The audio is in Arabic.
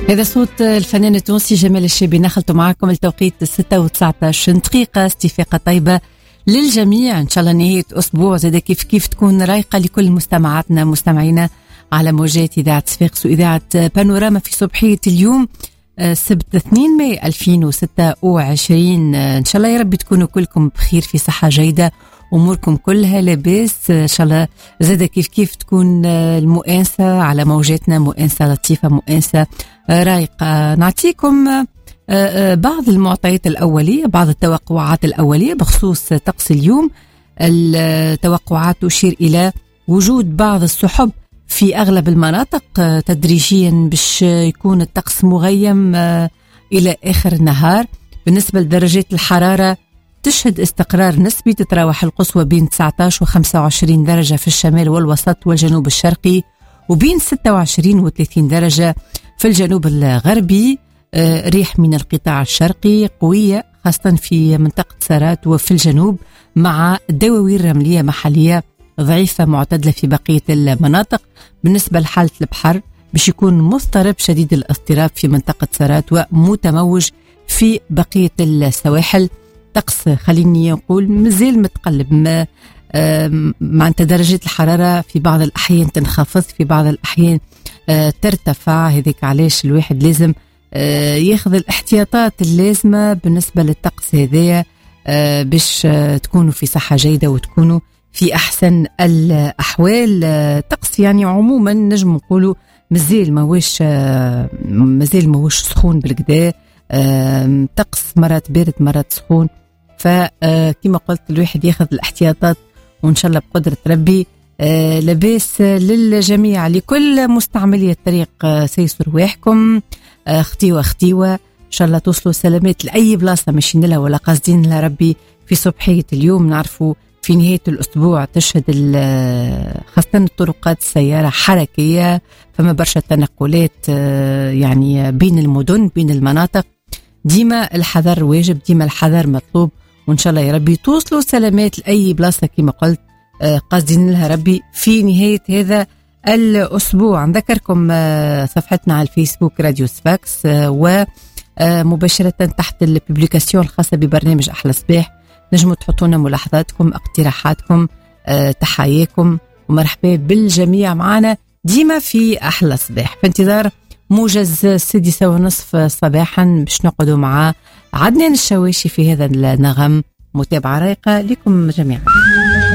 هذا صوت الفنان التونسي جمال الشابي. نخلط معكم التوقيت 6:19 دقيقة. استفاقة طيبة للجميع إن شاء الله. نهاية أسبوع زاد كيف تكون رايقة لكل مستمعاتنا مستمعينا على موجات إذاعة صفاقس وإذاعة بانوراما في صبحية اليوم سبت 2 ماي 2026. إن شاء الله يا رب تكونوا كلكم بخير في صحة جيدة، أموركم كلها لاباس إن شاء الله. زاد كيف تكون المؤانسة على موجاتنا، مؤانسة لطيفة، مؤانسة رايقة. نعطيكم بعض المعطيات الأولية، بعض التوقعات الأولية بخصوص طقس اليوم. التوقعات تشير إلى وجود بعض السحب في أغلب المناطق تدريجيا باش يكون الطقس مغيم إلى آخر النهار. بالنسبة لدرجات الحرارة تشهد استقرار نسبي، تتراوح القصوى بين 19 و 25 درجة في الشمال والوسط والجنوب الشرقي، وبين 26 و 30 درجة في الجنوب الغربي. ريح من القطاع الشرقي قوية خاصة في منطقة سارات وفي الجنوب، مع دواوين رملية محلية ضعيفة معتدلة في بقية المناطق. بالنسبة لحالة البحر باش يكون مضطرب شديد الاضطراب في منطقة سارات ومتموج في بقية السواحل. طقس خليني نقول مازال متقلب، مع درجات الحرارة في بعض الأحيان تنخفض، في بعض الأحيان ترتفع. هذيك علاش الواحد لازم ياخذ الاحتياطات اللازمة بالنسبة للطقس هذايا باش تكونوا في صحة جيدة وتكونوا في أحسن الأحوال. طقس يعني عموما نجم نقولوا مازال ماهوش سخون بالكدا، طقس مرات بارد مرات سخون. فكما قلت الواحد ياخذ الاحتياطات وإن شاء الله بقدرة ربي لباس للجميع. لكل مستعملي الطريق سيسر رواحكم، اختيوة إن شاء الله توصلوا سلامات لأي بلاصة ماشيين لها ولا قاصدين لها ربي في صبحية اليوم. نعرفوا في نهاية الأسبوع تشهد خاصة الطرقات السيارة حركية، فما برشا تنقلات يعني بين المدن بين المناطق. ديما الحذر واجب، ديما الحذر مطلوب، وإن شاء الله يا ربي توصلوا سلامات لأي بلاصة كما قلت قاصدين لها ربي في نهاية هذا الأسبوع. نذكركم صفحتنا على الفيسبوك راديو صفاقس، ومباشرة تحت الببليكاسيون الخاصة ببرنامج أحلى صباح نجموا تحطونا ملاحظاتكم، اقتراحاتكم، تحاياكم، ومرحبا بالجميع معنا ديما في أحلى صباح. في انتظار موجز 6:30 صباحا باش نقعدوا مع عدنان الشواشي في هذا النغم. متابعة رايقة لكم جميعا.